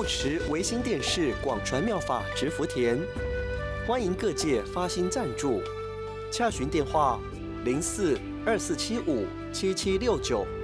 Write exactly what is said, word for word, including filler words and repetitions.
护持维新电视广传妙法植福田，欢迎各界发心赞助，洽询电话零四二四七五七七六九。